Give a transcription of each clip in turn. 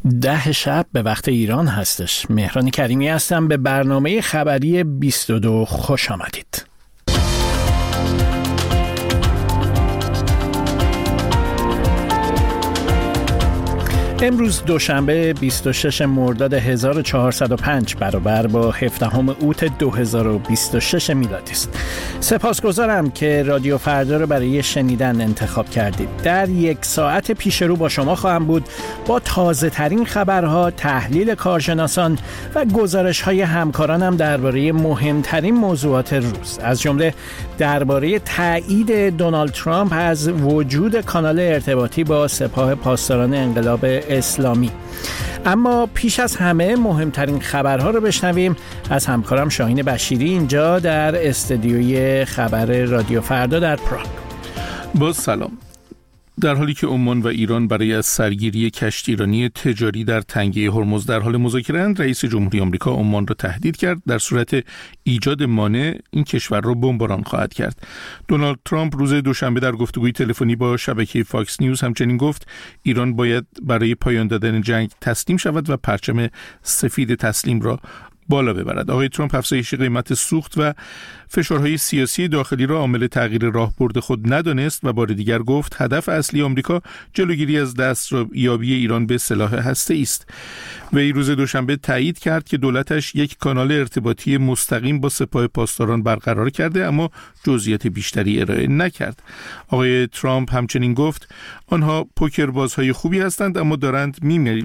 10 شب به وقت ایران هستش. مهران کریمی هستم. به برنامه خبری 22 خوش آمدید. امروز دوشنبه 26 مرداد 1405 برابر با 17 اوت 2026 میلادی است. سپاسگزارم که رادیو فردا رو برای شنیدن انتخاب کردید. در 1 ساعت پیش رو با شما خواهم بود با تازه ترین خبرها، تحلیل کارشناسان و گزارش های همکارانم درباره مهمترین موضوعات روز، از جمله درباره تایید دونالد ترامپ از وجود کانال ارتباطی با سپاه پاسداران انقلاب اسلامی. اما پیش از همه مهمترین خبرها رو بشنویم از همکارم شاهین بشیری اینجا در استودیوی خبر رادیو فردا در پراگ. با سلام. در حالی که عمان و ایران برای از سرگیری کشتیرانی تجاری در تنگه هرمز در حال مذاکره‌اند، رئیس جمهوری آمریکا عمان را تهدید کرد در صورت ایجاد مانع این کشور را بمباران خواهد کرد. دونالد ترامپ روز دوشنبه در گفتگوی تلفنی با شبکه فاکس نیوز همچنین گفت ایران باید برای پایان دادن جنگ تسلیم شود و پرچم سفید تسلیم را بالا ببرد. آقای ترامپ افزایش قیمت سوخت و فشارهای سیاسی داخلی را عامل تغییر راهبرد خود ندانست و بار دیگر گفت هدف اصلی آمریکا جلوگیری از دستیابی ایران به سلاح هسته‌ای است. وی روز دوشنبه تایید کرد که دولتش یک کانال ارتباطی مستقیم با سپاه پاسداران برقرار کرده، اما جزئیات بیشتری ارائه نکرد. آقای ترامپ همچنین گفت آنها پوکربازهای خوبی هستند اما دارند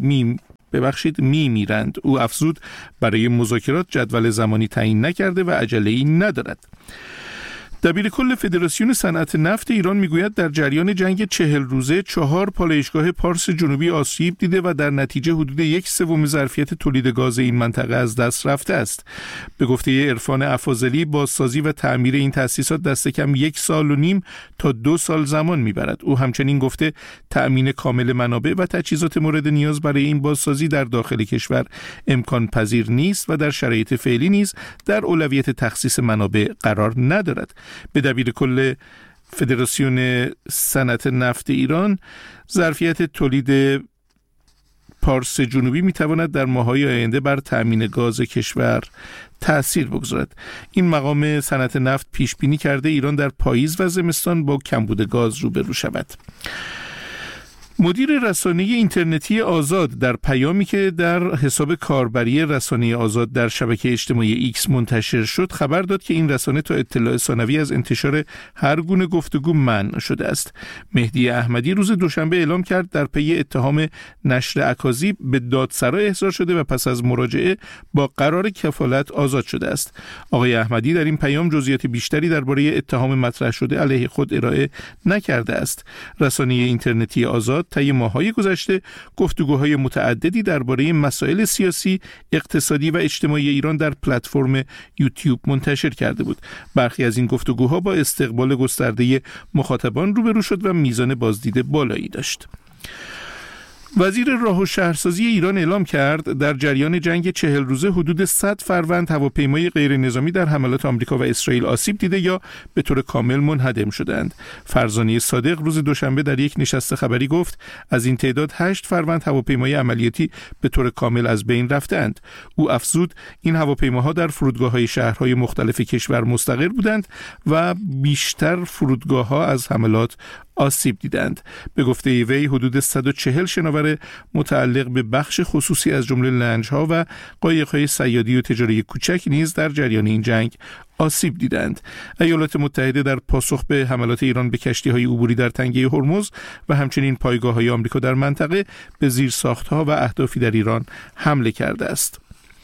میمیرند. او افزود برای مذاکرات جدول زمانی تعیین نکرده و عجله‌ای ندارد. دبیر کل فدراسیون صنعت نفت ایران میگوید در جریان جنگ 40 روزه 4 پالایشگاه پارس جنوبی آسیب دیده و در نتیجه حدود 1/3 ظرفیت تولید گاز این منطقه از دست رفته است. به گفته عرفان افاضلی، بازسازی و تعمیر این تأسیسات دست کم 1.5 سال تا 2 سال زمان میبرد. او همچنین گفته تأمین کامل منابع و تجهیزات مورد نیاز برای این بازسازی در داخل کشور امکان پذیر نیست و در شرایط فعلی نیز در اولویت تخصیص منابع قرار ندارد. به دبیر کل فدراسیون صنعت نفت ایران، ظرفیت تولید پارس جنوبی میتواند در ماه‌های آینده بر تأمین گاز کشور تأثیر بگذارد. این مقام صنعت نفت پیش بینی کرده ایران در پاییز و زمستان با کمبود گاز روبرو شود. مدیر رسانه اینترنتی آزاد در پیامی که در حساب کاربری رسانه آزاد در شبکه اجتماعی ایکس منتشر شد خبر داد که این رسانه تا اطلاع ثانوی از انتشار هر گونه گفتگو منع شده است. مهدی احمدی روز دوشنبه اعلام کرد در پی اتهام نشر اکاذیب به دادسرا احضار شده و پس از مراجعه با قرار کفالت آزاد شده است. آقای احمدی در این پیام جزئیات بیشتری درباره اتهام مطرح شده علیه خود ارائه نکرده است. رسانه اینترنتی آزاد طی ماه‌های گذشته گفتگوهای متعددی درباره مسائل سیاسی، اقتصادی و اجتماعی ایران در پلتفرم یوتیوب منتشر کرده بود. برخی از این گفتگوها با استقبال گسترده مخاطبان روبرو شد و میزان بازدید بالایی داشت. وزیر راه و شهرسازی ایران اعلام کرد در جریان جنگ 40 روزه حدود 100 فروند هواپیمای غیر نظامی در حملات آمریکا و اسرائیل آسیب دیده یا به طور کامل منهدم شدند. فرزانه صادق روز دوشنبه در یک نشست خبری گفت از این تعداد 8 فروند هواپیمای عملیاتی به طور کامل از بین رفتند. او افزود این هواپیماها در فرودگاه‌های شهرهای مختلف کشور مستقر بودند و بیشتر فرودگاه‌ها از حملات آسیب دیدند. به گفته وی حدود 140 شناور متعلق به بخش خصوصی از جمله لنج‌ها و قایق‌های صیادی و تجاری کوچک نیز در جریان این جنگ آسیب دیدند. ایالات متحده در پاسخ به حملات ایران به کشتی‌های عبوری در تنگه هرمز و همچنین پایگاه‌های آمریکا در منطقه به زیرساخت‌ها و اهدافی در ایران حمله کرده است.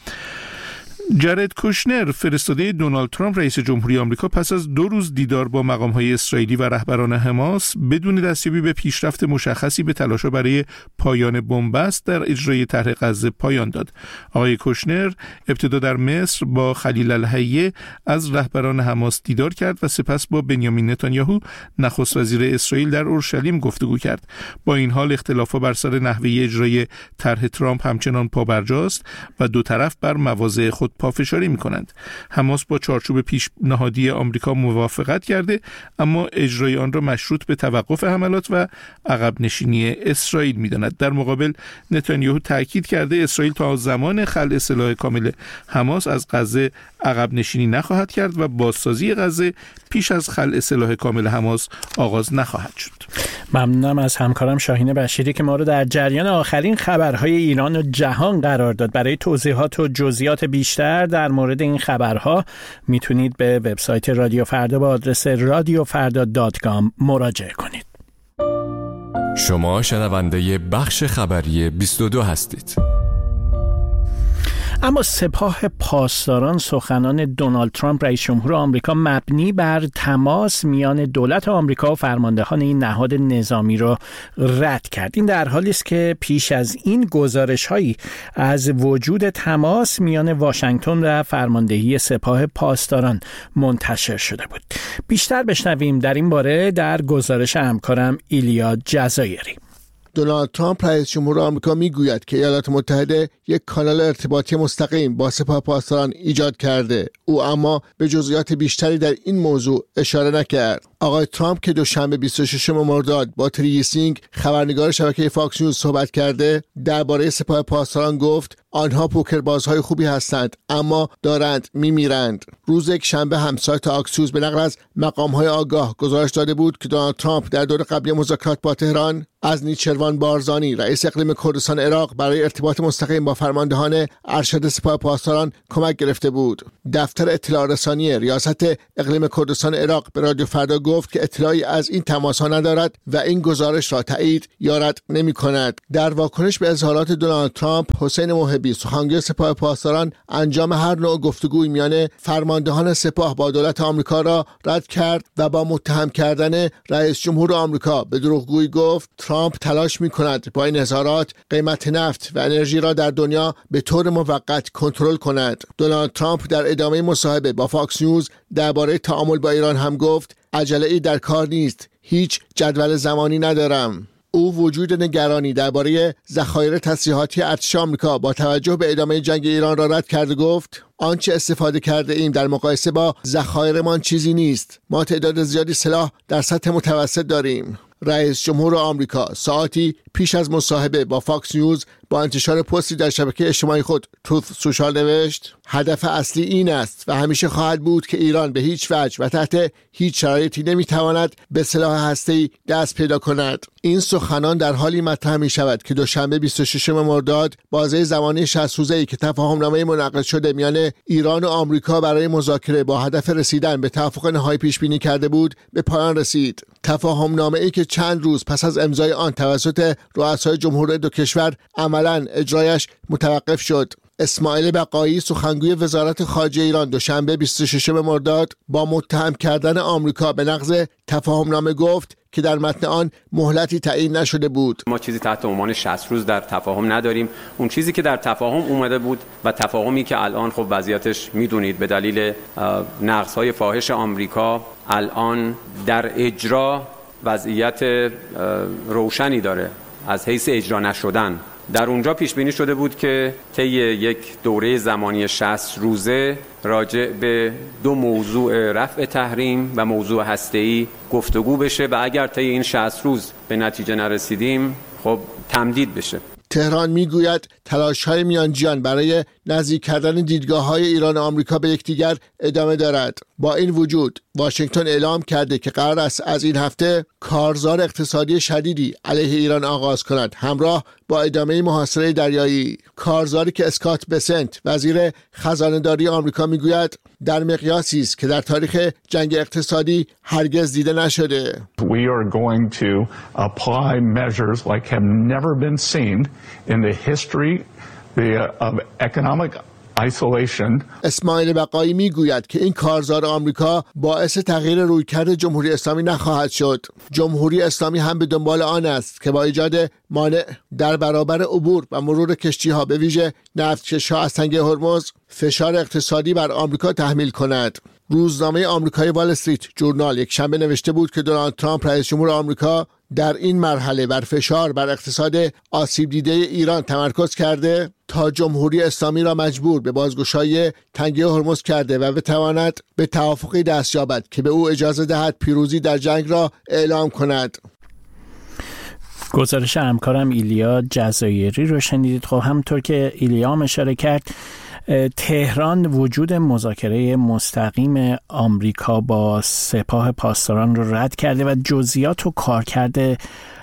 جارد کوشنر، فرستاده دونالد ترامپ رئیس جمهوری آمریکا، پس از 2 روز دیدار با مقام‌های اسرائیلی و رهبران حماس بدون دستیابی به پیشرفت مشخصی به تلاش‌ها برای پایان بن‌بست در اجرای طرح غزه پایان داد. آقای کوشنر ابتدا در مصر با خلیل الحیه از رهبران حماس دیدار کرد و سپس با بنیامین نتانیاهو نخست وزیر اسرائیل در اورشلیم گفتگو کرد. با این حال اختلافات بر سر نحوه اجرای طرح ترامپ همچنان پابرجاست و دو طرف بر مواضع خود پافشاری می‌کنند. حماس با چارچوب پیشنهادی آمریکا موافقت کرده، اما اجرای آن را مشروط به توقف حملات و عقب نشینی اسرائیل می‌داند. در مقابل نتانیاهو تاکید کرده اسرائیل تا زمان خلع سلاح کامل حماس از غزه عقب نشینی نخواهد کرد و بازسازی غزه پیش از خلع سلاح کامل حماس آغاز نخواهد شد. ممنونم از همکارم شاهین بشیری که ما رو در جریان آخرین خبرهای ایران و جهان قرار داد. برای توضیحات و جزئیات بیشتر در مورد این خبرها میتونید به وبسایت رادیو فردا با آدرس radiofarda.com مراجعه کنید. شما شنونده بخش خبری 22 هستید. اما سپاه پاسداران سخنان دونالد ترامپ رئیس جمهور آمریکا مبنی بر تماس میان دولت آمریکا و فرماندهان این نهاد نظامی را رد کرد. این در حالی است که پیش از این گزارش‌هایی از وجود تماس میان واشنگتن و فرماندهی سپاه پاسداران منتشر شده بود. بیشتر بشنویم در این باره در گزارش همکارم ایلیا جزایری. دونالد ترامپ رئیس جمهور آمریکا میگوید که ایالات متحده یک کانال ارتباطی مستقیم با سپاه پاسداران ایجاد کرده. او اما به جزئیات بیشتری در این موضوع اشاره نکرد. آقای ترامپ که دوشنبه 26 مرداد با تری سینگ خبرنگار شبکه فاکس نیوز صحبت کرده، درباره سپاه پاسداران گفت آنها پوکربازهای خوبی هستند اما دارند میمیرند. روز یک شنبه هم سایت آکسیوس به نقل از مقام‌های آگاه گزارش داده بود که دونالد ترامپ در دور قبلی مذاکرات با تهران از نیچروان بارزانی رئیس اقلیم کردستان عراق برای ارتباط مستقیم با فرماندهان ارشد سپاه پاسداران کمک گرفته بود. دفتر اطلاع رسانی ریاست اقلیم کردستان عراق به رادیو فردا گفت که اطلاعی از این تماس‌ها ندارد و این گزارش را تایید یا رد نمی‌کند. در واکنش به اظهارات دونالد ترامپ، حسین موهبی سخنگوی سپاه پاسداران انجام هر نوع گفتگوی میان فرماندهان سپاه با دولت آمریکا را رد کرد و با متهم کردن رئیس جمهور آمریکا به دروغگویی گفت ترامپ تلاش می‌کند با این اظهارات قیمت نفت و انرژی را در دنیا به طور موقت کنترل کند. دونالد ترامپ در ادامه مصاحبه با فاکس نیوز درباره تعامل با ایران هم گفت عجله‌ای در کار نیست، هیچ جدول زمانی ندارم. او وجود نگرانی درباره ذخایر تسلیحاتی ارتش آمریکا با توجه به ادامه جنگ ایران را رد کرد و گفت آنچه استفاده کرده ایم در مقایسه با ذخایرمان چیزی نیست. ما تعداد زیادی سلاح در سطح متوسط داریم. رئیس جمهور آمریکا ساعتی پیش از مصاحبه با فاکس نیوز با انتشار پستی در شبکه اجتماعی خود تروث سوشال نوشت هدف اصلی این است و همیشه خواهد بود که ایران به هیچ وجه و تحت هیچ شرایطی نمیتواند به سلاح هسته‌ای دست پیدا کند. این سخنان در حالی مطرح می شود که دوشنبه 26 مرداد بازه زمانی 60 روزه‌ای که تفاهمنامه منعقد شده میان ایران و آمریکا برای مذاکره با هدف رسیدن به توافق نهایی پیش بینی کرده بود به پایان رسید. تفاهمنامه‌ای که چند روز پس از امضای آن توسط رؤسای جمهور دو کشور عملاً اجرایش متوقف شد. اسماعیل بقایی سخنگوی وزارت خارجه ایران دوشنبه 26 مرداد با متهم کردن آمریکا به نقض تفاهمنامه گفت که در متن آن مهلتی تعیین نشده بود. ما چیزی تحت عنوان 60 روز در تفاهم نداریم. اون چیزی که در تفاهم اومده بود و تفاهمی که الان خب وضعیتش میدونید به دلیل نقض‌های فاحش آمریکا الان در اجرا وضعیت روشنی داره از حیث اجرا نشدن. در اونجا پیش بینی شده بود که طی یک دوره زمانی 60 روزه راجع به دو موضوع رفع تحریم و موضوع هسته‌ای گفتگو بشه و اگر طی این 60 روز به نتیجه نرسیدیم خب تمدید بشه. تهران میگوید تلاش‌های میانجیان برای نزدیک کردن دیدگاه‌های ایران و آمریکا به یکدیگر ادامه دارد. با این وجود واشنگتن اعلام کرده که قرار است از این هفته کارزار اقتصادی شدیدی علیه ایران آغاز کند همراه با ادامه محاصره دریایی. کارزاری که اسکات بسنت وزیر خزانه‌داری آمریکا میگوید در مقیاسی است که در تاریخ جنگ اقتصادی هرگز دیده نشده. We are going to apply measures like have never been seen in the history of economic isolation. اسماعیل بقایی میگوید که این کارزار آمریکا باعث تغییر رویکرد جمهوری اسلامی نخواهد شد. جمهوری اسلامی هم به دنبال آن است که با ایجاد مانع در برابر عبور و مرور کشتی‌ها به ویژه نفتکش‌ها از تنگه هرمز فشار اقتصادی بر آمریکا تحمیل کند. روزنامه آمریکایی وال استریت جورنال یک شنبه نوشته بود که دونالد ترامپ رئیس جمهور آمریکا در این مرحله بر فشار بر اقتصاد آسیب دیده ایران تمرکز کرده تا جمهوری اسلامی را مجبور به بازگشایی تنگه هرمز کرده و بتواند به توافقی دست یابد که به او اجازه دهد پیروزی در جنگ را اعلام کند. گزارش همکارم ایلیا جزایری رو شنیدید. خب همونطور که ایلیا هم اشاره کرد، تهران وجود مذاکره مستقیم آمریکا با سپاه پاسداران رو رد کرده و جزئیات و کارکرد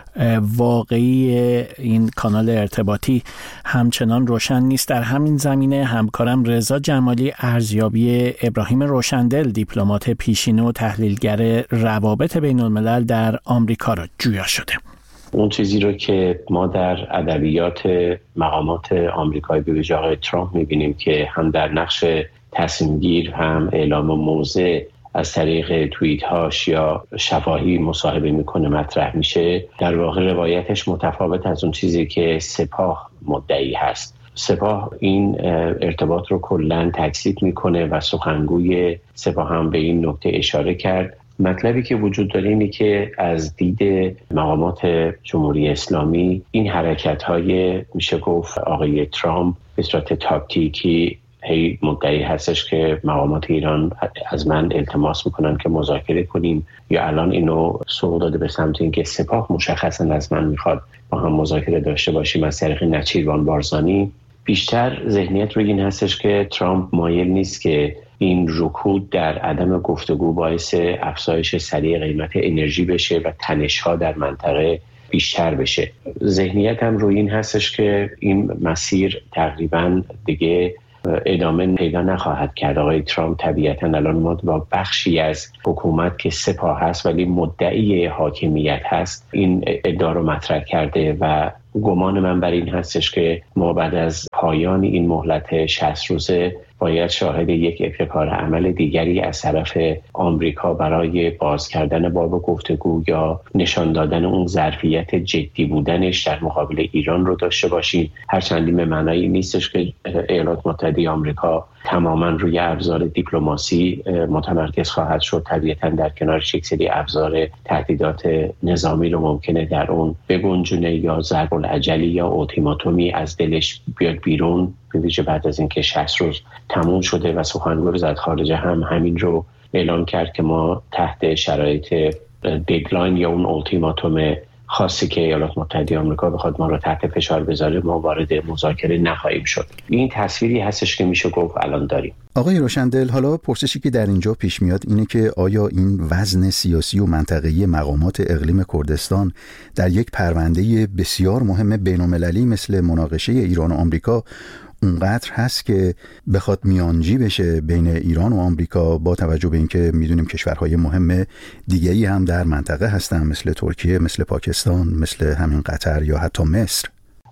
واقعی این کانال ارتباطی همچنان روشن نیست. در همین زمینه همکارم رضا جمالی ارزیابی ابراهیم روشندل، دیپلمات پیشینه و تحلیلگر روابط بین الملل در آمریکا را جویا شده. اون چیزی رو که ما در ادبیات مقامات آمریکایی به ویژه آقای ترامپ می‌بینیم که هم در نقش تصمیم‌گیر هم اعلام موضع از طریق توییت‌هاش یا شفاهی مصاحبه میکنه مطرح میشه، در واقع روایتش متفاوت از اون چیزی که سپاه مدعی هست. سپاه این ارتباط رو کلاً تکذیب میکنه و سخنگوی سپاه هم به این نکته اشاره کرد. مطلبی که وجود داره اینه که از دید مقامات جمهوری اسلامی این حرکت‌های میشه گفت آقای ترامپ به صورت تاکتیکی هی مدعی هستش که مقامات ایران از من التماس میکنن که مذاکره کنیم، یا الان اینو سوق داده به سمت اینکه سپاه مشخصا از من میخواد با هم مذاکره داشته باشیم از طریق نچیروان بارزانی. بیشتر ذهنیت روی این هستش که ترامپ مایل نیست که این رکود در عدم گفتگو باعث افزایش سریع قیمت انرژی بشه و تنش‌ها در منطقه بیشتر بشه. ذهنیت هم روی این هستش که این مسیر تقریباً دیگه ادامه پیدا نخواهد کرد. آقای ترامپ طبیعتاً الان ما با بخشی از حکومت که سپاه هست ولی مدعی حاکمیت هست این ادعا رو مطرح کرده و گمان من بر این هستش که ما بعد از پایان این مهلت 60 روزه باید شاهد یک ابتکار عمل دیگری از طرف آمریکا برای باز کردن باب گفتگو یا نشان دادن اون ظرفیت جدی بودنش در مقابل ایران رو داشته باشیم. هرچند این به معنی نیستش که ایالات متحده آمریکا تماما روی ابزار دیپلماسی متمرکز خواهد شد. طبیعتاً در کنارش یک سری ابزار تهدیدات نظامی رو ممکنه در اون بگنجونه یا ضرب العجلی یا اولتیماتومی از دلش بیاد بیرون، به ویژه بعد از اینکه 60 روز تموم شده و سخنگوی وزارت خارجه هم همین رو اعلام کرد که ما تحت شرایط ددلاین یا اون اولتیماتوم خاصی که ایالات متحده آمریکا بخواد ما رو تحت فشار بذاره ما وارد مذاکره نخواهیم شد. این تصویری هستش که میشه گفت الان داریم. آقای روشندل، حالا پرسشی که در اینجا پیش میاد اینه که آیا این وزن سیاسی و منطقه‌ای مقامات اقلیم کردستان در یک پرونده بسیار مهم بین‌المللی مثل مناقشه ایران و آمریکا اونقدر هست که بخواد میانجی بشه بین ایران و آمریکا، با توجه به اینکه میدونیم کشورهای مهم دیگه‌ای هم در منطقه هستن مثل ترکیه، مثل پاکستان، مثل همین قطر یا حتی مصر؟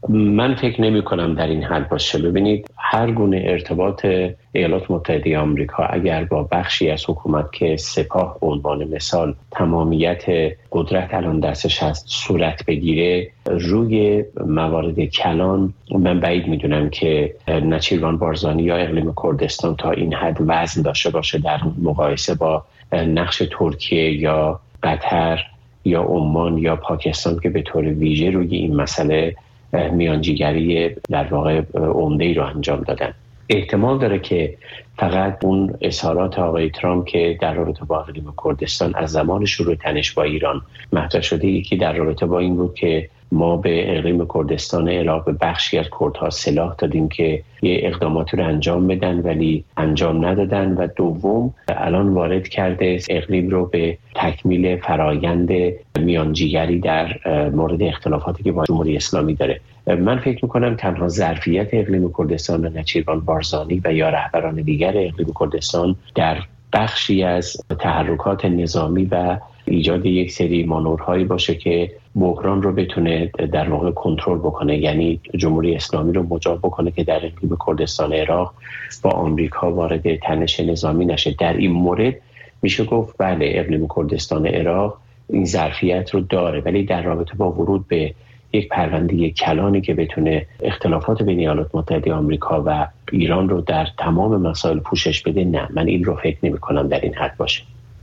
من فکر نمی کنم در این حد باشه. ببینید، هر گونه ارتباط ایالات متحده آمریکا اگر با بخشی از حکومت که سپاه به عنوان مثال تمامیت قدرت الان دستش هست صورت بگیره روی موارد کلان، من بعید میدونم که نچیروان بارزانی یا اقلیم کردستان تا این حد وزن داشته باشه در مقایسه با نقش ترکیه یا قطر یا عمان یا پاکستان که به طور ویژه روی این مسئله میانجیگری در واقع عمده‌ای رو انجام دادن. احتمال داره که فقط اون اظهارات آقای ترامپ که در رابطه با اقلیم کردستان از زمان شروع تنش با ایران مطرح شده، یکی در رابطه با این بود که ما به اقلیم کردستان عراق به بخشی از کردها سلاح دادیم که یه اقداماتی رو انجام بدن ولی انجام ندادن، و دوم الان وارد کرده اقلیم رو به تکمیل فرایند میانجیگری در مورد اختلافاتی که با جمهوری اسلامی داره. من فکر میکنم تنها ظرفیت اقلیم کردستان و نچیروان بارزانی و یا رهبران دیگر اقلیم کردستان در بخشی از تحرکات نظامی و ایجاد یک سری مانورهایی باشه که بحران رو بتونه در واقع کنترل بکنه، یعنی جمهوری اسلامی رو مجاب بکنه که در اقلیم کردستان عراق با آمریکا وارد تنش نظامی نشه. در این مورد میشه گفت بله، اقلیم کردستان عراق این ظرفیت رو داره، ولی در رابطه با ورود به یک پرونده کلانی که بتونه اختلافات بین ایالات متحده آمریکا و ایران رو در تمام مسائل پوشش بده، نه، من این رو فکر نمی کنم در این حد باشه.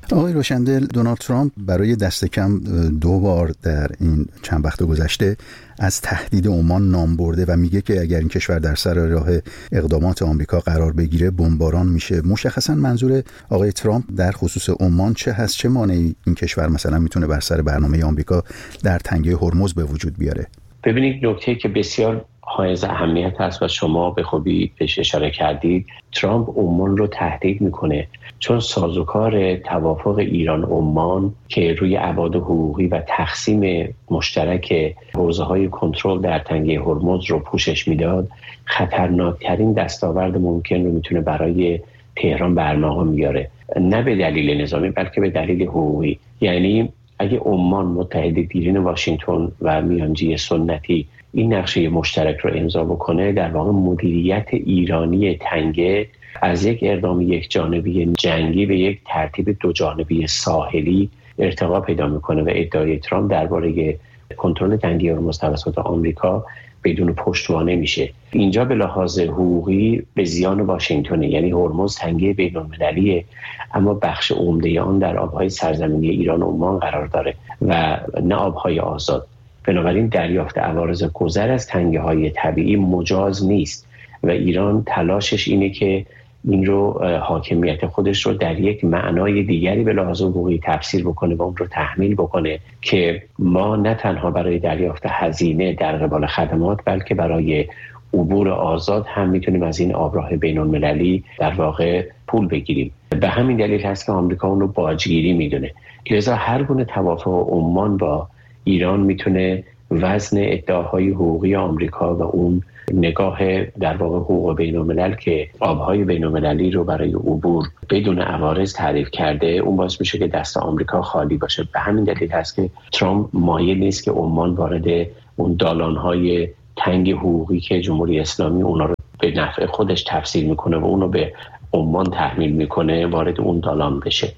آقای روشندل، دونالد ترامپ برای دست کم 2 بار در این چند وقت گذشته از تهدید عمان نام برده و میگه که اگر این کشور در سر راه اقدامات آمریکا قرار بگیره بمباران میشه. مشخصا منظور آقای ترامپ در خصوص عمان چه هست؟ چه مانعی این کشور مثلا میتونه بر سر برنامه آمریکا در تنگه هرمز به وجود بیاره؟ ببینید، نکته که بسیار حائز اهمیت هست و شما به خوبی بهش اشاره کردید، ترامپ عمان رو تهدید میکنه چون سازوکار توافق ایران عمان که روی ابعاد حقوقی و تقسیم مشترک حوزه‌های کنترل در تنگه هرمز رو پوشش میداد، خطرناکترین دستاورد ممکن رو میتونه برای تهران برمغان میاره، نه به دلیل نظامی بلکه به دلیل حقوقی. یعنی اگه عمان متحد دیرین واشنگتن و میانجی سنتی این نقشه مشترک رو امضا بکنه، در واقع مدیریت ایرانی تنگه از یک اقدام یک جانبی جنگی به یک ترتیب 2 جانبی ساحلی ارتقا پیدا میکنه و ادعای ترامپ درباره کنترل تنگه هرمز توسط آمریکا بدون پشتوانه میشه. اینجا به لحاظ حقوقی به زیان واشنگتن، یعنی هرمز تنگه بین‌المللیه اما بخش عمده آن در آبهای سرزمینی ایران عمان قرار داره و نه آبهای آزاد. بنابراین دریافت عوارض گذر از تنگه‌های طبیعی مجاز نیست و ایران تلاشش اینه که این رو حاکمیت خودش رو در یک معنای دیگری به لحاظ حقوقی تفسیر بکنه و اون رو تحمیل بکنه که ما نه تنها برای دریافت هزینه در قبال خدمات بلکه برای عبور آزاد هم میتونیم از این آبراه بین‌المللی در واقع پول بگیریم. به همین دلیل هست که آمریکا اون رو باجگیری میدونه. لذا هر گونه توافق عمان با ایران میتونه وزن ادعاهای حقوقی آمریکا و اون نگاه در واقع حقوق بین‌الملل که آبهای بین‌المللی رو برای عبور بدون عوارض تعریف کرده، اون باعث میشه که دست آمریکا خالی باشه. به همین دلیل هست که ترامپ مایل نیست که عمان وارد اون دالانهای تنگ حقوقی که جمهوری اسلامی اونا رو به نفع خودش تفسیر میکنه و اونو به عمان تحمیل میکنه وارد اون دالان بشه.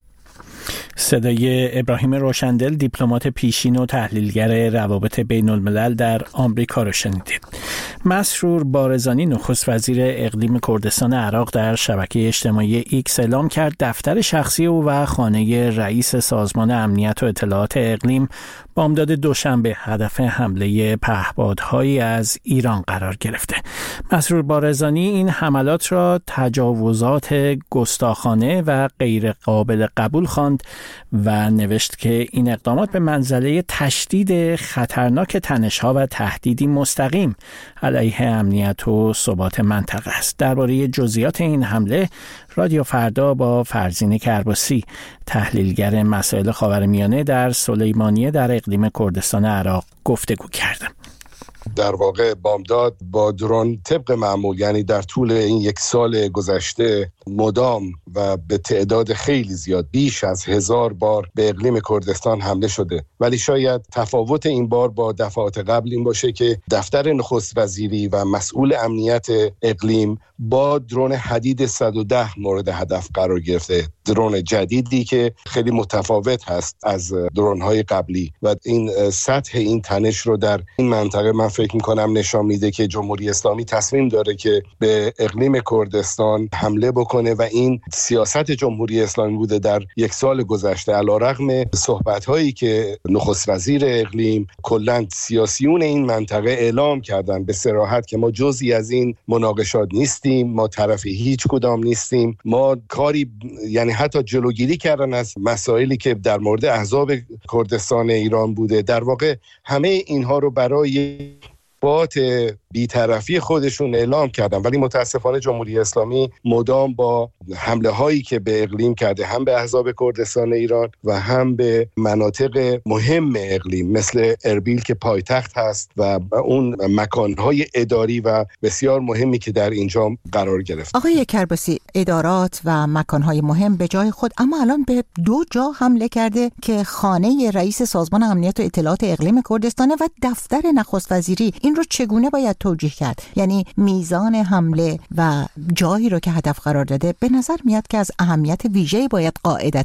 صدای ابراهیم روشندل، دیپلمات پیشین و تحلیلگر روابط بین الملل در آمریکا رو شنیدید. مسرور بارزانی، نخست وزیر اقلیم کردستان عراق، در شبکه اجتماعی ایکس اعلام کرد دفتر شخصی او و خانه رئیس سازمان امنیت و اطلاعات اقلیم بامداد دوشنبه هدف حمله پهپادهایی از ایران قرار گرفته. مسرور بارزانی این حملات را تجاوزات گستاخانه و غیر قابل قبول خواند و نوشت که این اقدامات به منزله تشدید خطرناک تنش‌ها و تهدیدی مستقیم علیه امنیت و ثبات منطقه است. درباره جزئیات این حمله رادیو فردا با فرزین کرباسی، تحلیلگر مسائل خاورمیانه در سلیمانیه در اقلیم کردستان عراق گفتگو کردم. در واقع بامداد با درون طبق معمول، یعنی در طول این 1 سال گذشته مدام و به تعداد خیلی زیاد بیش از 1000 بار به اقلیم کردستان حمله شده، ولی شاید تفاوت این بار با دفعات قبل این باشه که دفتر نخست وزیری و مسئول امنیت اقلیم با درون حدید 110 مورد هدف قرار گرفته. درون جدیدی که خیلی متفاوت هست از درون‌های قبلی و این سطح این تنش رو در این منطقه من فکر می‌کنم نشان میده که جمهوری اسلامی تصمیم داره که به اقلیم کردستان حمله بکنه و این سیاست جمهوری اسلامی بوده در 1 سال گذشته. علیرغم صحبت‌هایی که نخست وزیر اقلیم کلاً سیاسیون این منطقه اعلام کردن به صراحت که ما جزئی از این مناقشات نیستیم، ما طرف هیچ کدام نیستیم، ما کاری یعنی حتی جلوگیری کردن از مسائلی که در مورد احزاب کردستان ایران بوده. در واقع همه اینها رو برای بات بی‌طرفی خودشون اعلام کردن، ولی متاسفانه جمهوری اسلامی مدام با حمله هایی که به اقلیم کرده، هم به احزاب کردستان ایران و هم به مناطق مهم اقلیم مثل اربیل که پایتخت هست و اون مکانهای اداری و بسیار مهمی که در اینجا قرار گرفت. آقای کرباسی، ادارات و مکانهای مهم به جای خود، اما الان به 2 جا حمله کرده که خانه رئیس سازمان امنیت و اطلاعات اقلیم کردستان و دفتر نخست وزیری. این رو چگونه باید توجیه کرد؟ یعنی میزان حمله و جایی رو که هدف قرار داده به نظر میاد که از اهمیت ویژه‌ای باید قاعدتاً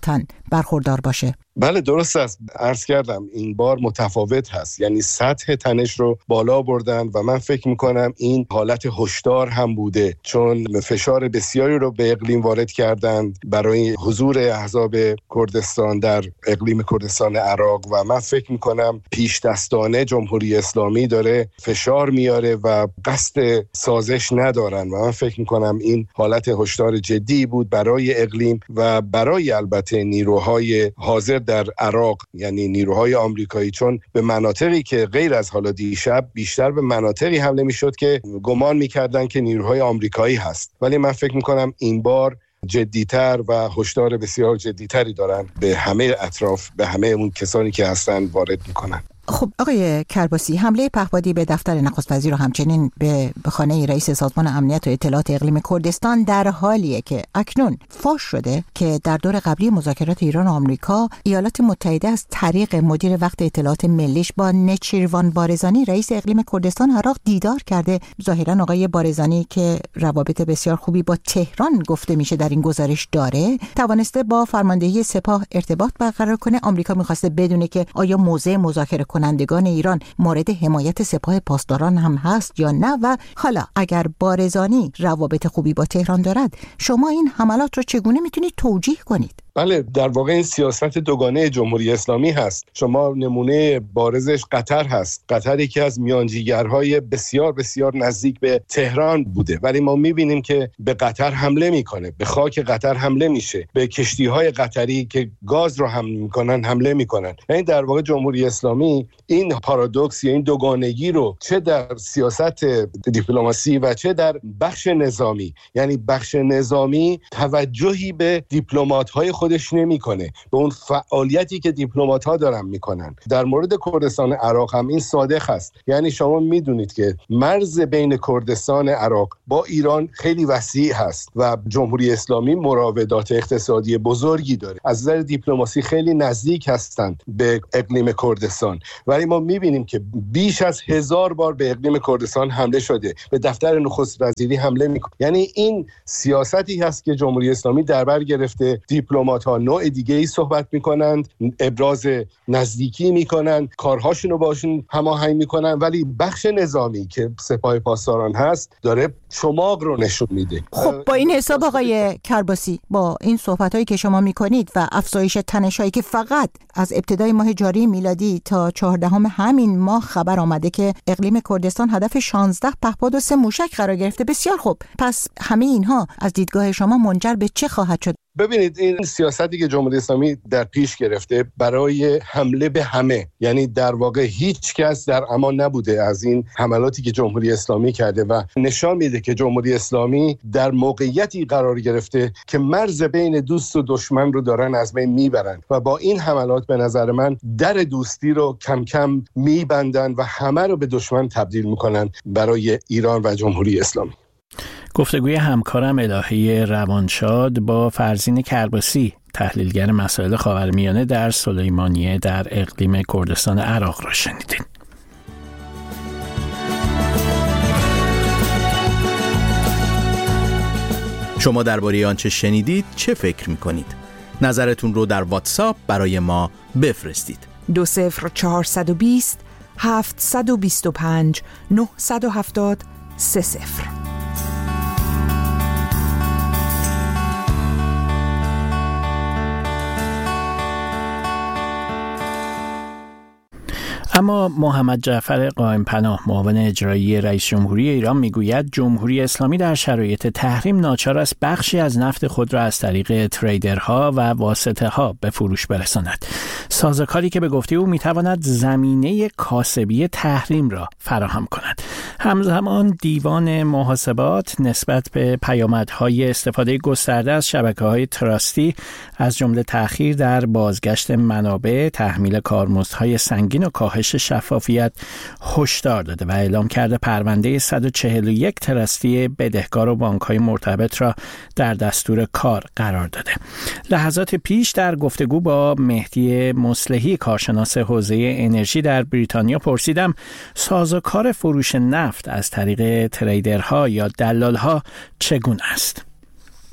برخوردار باشه؟ بله درست است. عرض کردم این بار متفاوت هست، یعنی سطح تنش رو بالا بردن و من فکر میکنم این حالت هشدار هم بوده، چون فشار بسیاری رو به اقلیم وارد کردند برای حضور احزاب کردستان در اقلیم کردستان عراق و من فکر میکنم پیش دستانه جمهوری اسلامی داره فشار میاره و قصد سازش ندارن و من فکر میکنم این حالت هشدار جدی بود برای اقلیم و برای البته نیروهای حاضر در عراق، یعنی نیروهای آمریکایی، چون به مناطقی که غیر از حالا دیشب بیشتر به مناطقی حمله میشد که گمان میکردن که نیروهای آمریکایی هست، ولی من فکر میکنم این بار جدیتر و هشدار بسیار جدیتری دارن به همه اطراف، به همه اون کسانی که هستن وارد میکنن. خب آقای کرباسی، حمله پهپادی به دفتر نخست وزیر و همچنین به خانه رئیس سازمان امنیت و اطلاعات اقلیم کردستان در حالیه که اکنون فاش شده که در دور قبلی مذاکرات ایران و آمریکا ایالات متحده از طریق مدیر وقت اطلاعات ملیش با نچیروان بارزانی رئیس اقلیم کردستان عراق دیدار کرده. ظاهرا آقای بارزانی که روابط بسیار خوبی با تهران گفته میشه در این گزارش داره، توانسته با فرماندهی سپاه ارتباط برقرار کنه. آمریکا میخواسته بدونه که آیا موضع مذاکره کنندگان ایران مورد حمایت سپاه پاسداران هم هست یا نه، و حالا اگر بارزانی روابط خوبی با تهران دارد، شما این حملات رو چگونه میتونید توجیه کنید؟ بله، در واقع این سیاست دوگانه جمهوری اسلامی هست. شما نمونه بارزش قطر هست. قطر یکی از میانجیگرهای بسیار بسیار نزدیک به تهران بوده، ولی ما میبینیم که به قطر حمله میکنه، به خاک قطر حمله میشه، به کشتیهای قطری که گاز رو حمل میکنن حمله میکنن. یعنی در واقع جمهوری اسلامی این پارادوکس یا این دوگانگی رو چه در سیاست دیپلماسی و چه در بخش نظامی، یعنی بخش نظامی توجهی به دیپلمات‌های خودش نمیکنه، به اون فعالیتی که دیپلمات‌ها دارن میکنن. در مورد کردستان عراق هم این صادق است. یعنی شما میدونید که مرز بین کردستان عراق با ایران خیلی وسیع هست و جمهوری اسلامی مراودات اقتصادی بزرگی داره. از نظر دیپلماسی خیلی نزدیک هستند به اقلیم کردستان، ولی ما میبینیم که بیش از 1000 بار به اقلیم کردستان حمله شده، به دفتر نخست وزیری حمله میکنه. یعنی این سیاستی هست که جمهوری اسلامی در بر گرفته. دیپلمات‌ها نوع دیگه‌ای صحبت میکنند، ابراز نزدیکی میکنند، کارهاشون رو باشون هماهنگ میکنن، ولی بخش نظامی که سپاه پاسداران هست داره چماق رو نشون میده. خب با این حساب آقای کرباسی، با این صحبتایی که شما میکنید و افزایش تنش‌هایی که فقط از ابتدای ماه جاری میلادی تا 14 همین ماه خبر آمده که اقلیم کردستان هدف 16 پهپاد و 3 موشک قرار گرفته. بسیار خوب، پس همه اینها از دیدگاه شما منجر به چه خواهد شد؟ ببینید، این سیاستی که جمهوری اسلامی در پیش گرفته برای حمله به همه، یعنی در واقع هیچ کس در امان نبوده از این حملاتی که جمهوری اسلامی کرده و نشان میده که جمهوری اسلامی در موقعیتی قرار گرفته که مرز بین دوست و دشمن رو دارن از بین میبرن و با این حملات به نظر من در دوستی رو کم کم میبندن و همه رو به دشمن تبدیل میکنن برای ایران و جمهوری اسلامی. گفتگوی همکارم الهی روانشاد با فرزین کرباسی، تحلیلگر مسائل خاورمیانه در سلیمانیه در اقلیم کردستان عراق را شنیدین. شما درباره آنچه شنیدید چه فکر می‌کنید؟ نظرتون رو در واتساپ برای ما بفرستید. 20420 725 970 30. اما محمد جعفر قائم‌پناه، معاون اجرایی رئیس جمهوری ایران، میگوید جمهوری اسلامی در شرایط تحریم ناچار است بخشی از نفت خود را از طریق تریدرها و واسطه‌ها به فروش برساند. سازوکاری که به گفته او میتواند زمینه کاسبی تحریم را فراهم کند. همزمان دیوان محاسبات نسبت به پیامدهای استفاده گسترده از شبکه‌های تراستی از جمله تأخیر در بازگشت منابع، تحمیل کارمزدهای سنگین و کاهش شفافیت هشدار داده و اعلام کرده پرونده 141 تراستی بدهکار و بانک‌های مرتبط را در دستور کار قرار داده. لحظات پیش در گفتگو با مهدی مصلحی، کارشناس حوزه انرژی در بریتانیا، پرسیدم سازوکار فروش نفت از طریق تریدرها یا دلالها چگونه است؟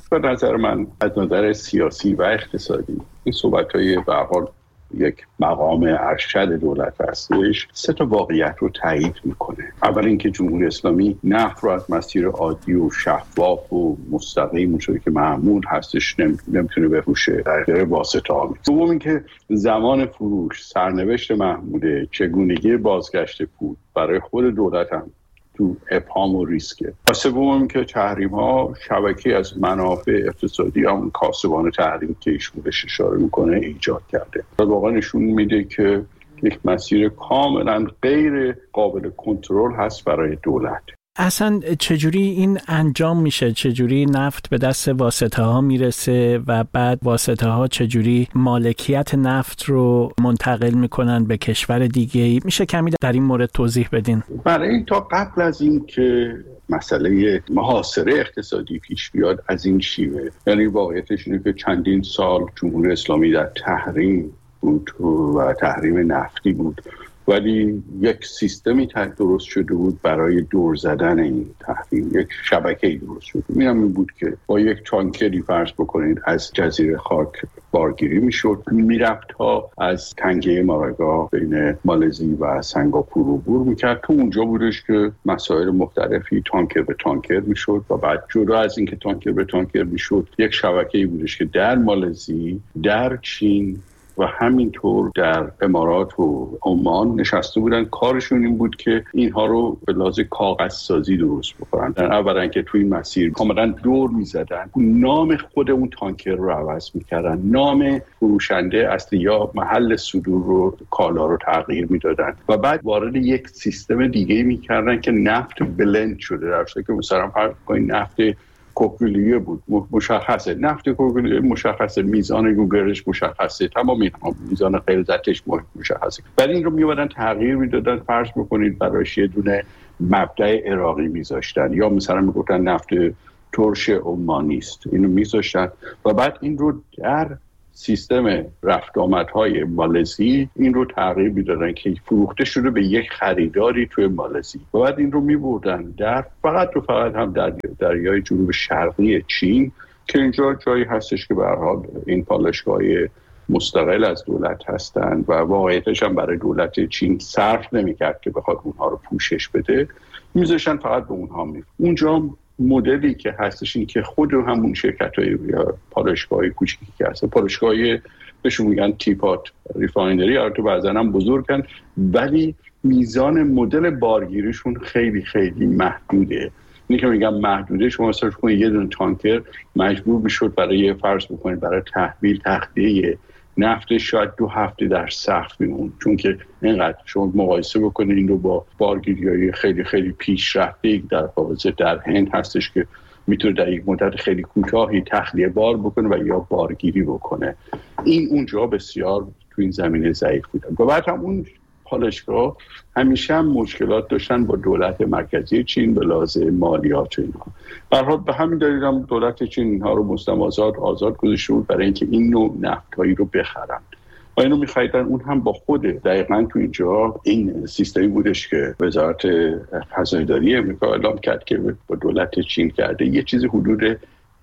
به نظر من از نظر سیاسی و اقتصادی این صحبت‌های به هر حال یک مقام ارشد دولت هستش 3 واقعیت رو تایید میکنه. اول اینکه جمهوری اسلامی نفت رو از مسیر عادی و شفاف و مستقیم اونجوری که معمول هستش نمیتونه بفروشه، در واسطه ها. دوم اینکه زمان فروش سرنوشت محموده، چگونگی بازگشت پول برای خود دولت هم تو ابهام و ریسکه. و سوم که تحریم ها شبکه از منافع اقتصادی هم کاسبان تحریم که ایشون بهش اشاره میکنه ایجاد کرده و واقعا نشون میده که یک مسیر کاملا غیر قابل کنترل هست برای دولت. اصلا چجوری این انجام میشه؟ چجوری نفت به دست واسطه ها میرسه و بعد واسطه ها چجوری مالکیت نفت رو منتقل میکنن به کشور دیگه؟ میشه کمی در این مورد توضیح بدین؟ برای تا قبل از این که مسئله محاصره اقتصادی پیش بیاد از این شیوه، یعنی واقعیتش اینه که چندین سال جمهوری اسلامی در تحریم بود و تحریم نفتی بود، ولی یک سیستمی درست شده بود برای دور زدن این تحریم، یک شبکه‌ای درست شده. این بود که با یک تانکری فرض بکنید از جزیره خاک بارگیری میشد، میرفت تا از تنگه ماراگا بین مالزی و سنگاپور عبور میکرد. تو اونجا بودش که مسائل مختلفی تانکر به تانکر میشد و بعد جدا از اینکه تانکر به تانکر میشد یک شبکه‌ای بودش که در مالزی، در چین و همینطور در امارات و عمان نشسته بودن. کارشون این بود که اینها رو به لحاظ کاغذ سازی درست بکنن. در اولا که توی این مسیر کاملا دور میزدن، نام خود اون تانکر رو عوض میکردن، نام فروشنده اصلی یا محل صدور رو، کالا رو تغییر میدادن و بعد وارد یک سیستم دیگه میکردن که نفت بلند شده، در صورتی که مثلا فرض کنید نفت کوکولیه بود، مشخصه نفت کوکولیه مشخصه، میزان گوگرش مشخصه، تمام میزان غلظتش مشخصه. ولی این رو میومدن تغییر میدادن، فرض بکنید برایش یه دونه مبدأ عراقی میذاشتن یا مثلا میگفتن نفت ترش عمانی است، اینو میذاشتن و بعد این رو در سیستم رفت آمدهای مالزی این رو تغییر میدادن که فروخته شده به یک خریداری توی مالزی و بعد این رو میبردن در فقط هم در دریای جنوب شرقی چین که اینجا جایی هستش که به هر حال این پالایشگاه‌های مستقل از دولت هستند و واقعیتش هم برای دولت چین صرف نمیکرد که بخواد اونها رو پوشش بده، میذاشتن فقط به اونها اونجا مدلی که هستش این که خود همون شرکت‌های یا پالایشگاه‌های کوچیکی که هست، پالایشگاه‌های بهشون میگن تیپات ریفاینری، البته بعضا هم بزرگن ولی میزان مدل بارگیریشون خیلی خیلی محدوده. اینی که میگم محدوده، شما مثلا کنید یه دونه تانکر مجبور میشد برای فرض بکنید برای تحویل تخلیه نفت شاید 2 هفته در صف میمون، چون که اینقدر شما مقایسه بکنید این رو با بارگیری‌های خیلی خیلی پیشرفته در حوزه در هند هستش که میتونه در یک مدت خیلی کوتاهی تخلیه بار بکنه و یا بارگیری بکنه. این اونجا بسیار تو این زمینه ضعیف بودن و بعد هم اون پالایشگاه همیشه هم مشکلات داشتن با دولت مرکزی چین به لحاظ مالیات و اینها. به هر حال به همین دلیل هم دولت چین اینها رو مستمازات آزاد گذاشته بود برای اینکه این نوع نفت‌هایی رو بخرن و اینو می‌خریدن. اون هم با خود دقیقاً تو اینجا این سیستمی بودش که وزارت فضاییداری امریکا اعلام کرد که با دولت چین کرده یه چیزی حدود